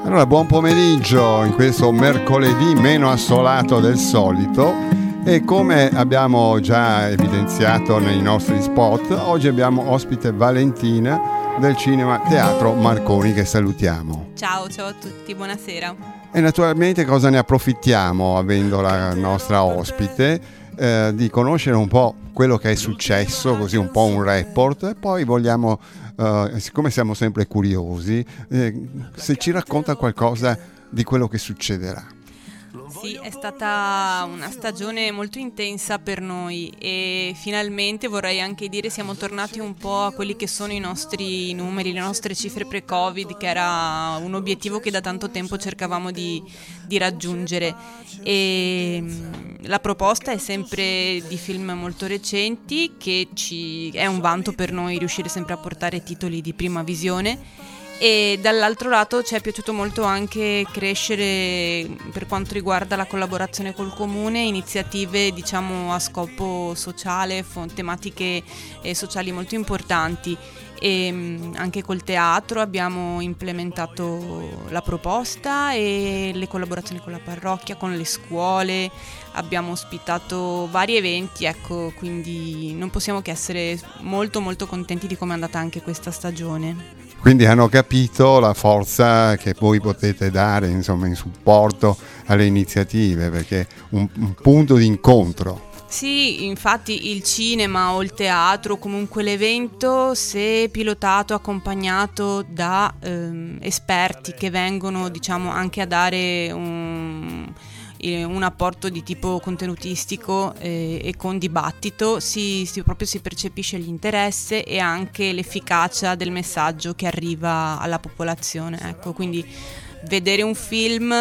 Allora, buon pomeriggio in questo mercoledì meno assolato del solito e come abbiamo già evidenziato nei nostri spot, oggi abbiamo ospite Valentina del Cinema Teatro Marconi, che salutiamo. Ciao a tutti, buonasera. E naturalmente cosa ne approfittiamo, avendo la nostra ospite, di conoscere un po' quello che è successo, così un po' un report, e poi vogliamo, siccome siamo sempre curiosi, se ci racconta qualcosa di quello che succederà. Sì, è stata una stagione molto intensa per noi e finalmente, vorrei anche dire, siamo tornati un po' a quelli che sono i nostri numeri, le nostre cifre pre-Covid, che era un obiettivo che da tanto tempo cercavamo di raggiungere. E la proposta è sempre di film molto recenti, che è un vanto per noi riuscire sempre a portare titoli di prima visione. E dall'altro lato ci è piaciuto molto anche crescere per quanto riguarda la collaborazione col comune, iniziative diciamo a scopo sociale, tematiche sociali molto importanti. E anche col teatro abbiamo implementato la proposta e le collaborazioni con la parrocchia, con le scuole, abbiamo ospitato vari eventi, ecco, quindi non possiamo che essere molto molto contenti di come è andata anche questa stagione. Quindi hanno capito la forza che voi potete dare, insomma, in supporto alle iniziative, perché è un punto di incontro. Sì, infatti il cinema o il teatro, comunque l'evento, se pilotato, accompagnato da esperti che vengono, diciamo, anche a dare un apporto di tipo contenutistico e con dibattito, proprio si percepisce l'interesse e anche l'efficacia del messaggio che arriva alla popolazione. Ecco, quindi vedere un film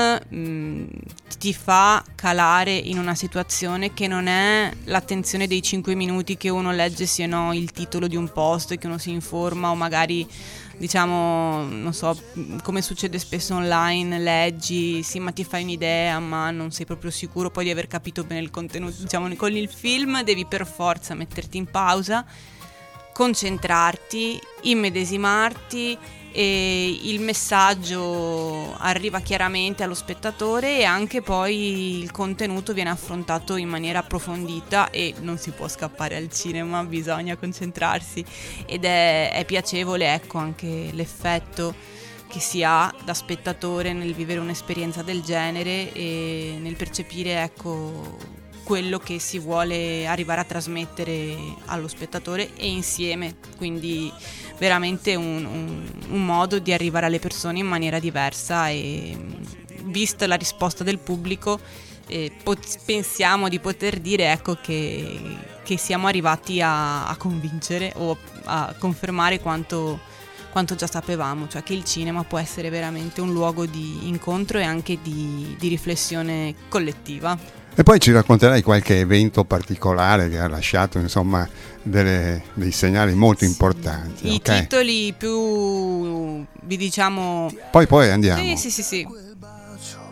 ti fa calare in una situazione che non è l'attenzione dei 5 minuti che uno legge sì o no il titolo di un post e che uno si informa, o magari diciamo, non so, come succede spesso online, leggi, sì, ma ti fai un'idea, ma non sei proprio sicuro poi di aver capito bene il contenuto. Diciamo, con il film devi per forza metterti in pausa, concentrarti, immedesimarti, e il messaggio arriva chiaramente allo spettatore e anche poi il contenuto viene affrontato in maniera approfondita e non si può scappare al cinema, bisogna concentrarsi ed è piacevole, ecco, anche l'effetto che si ha da spettatore nel vivere un'esperienza del genere e nel percepire, ecco, quello che si vuole arrivare a trasmettere allo spettatore e insieme, quindi veramente un modo di arrivare alle persone in maniera diversa, e vista la risposta del pubblico pensiamo di poter dire, ecco, che siamo arrivati a convincere o a confermare quanto già sapevamo, cioè che il cinema può essere veramente un luogo di incontro e anche di riflessione collettiva. E poi ci racconterai qualche evento particolare che ha lasciato, insomma, dei segnali molto importanti. I okay? titoli più, vi diciamo... Poi andiamo. Sì.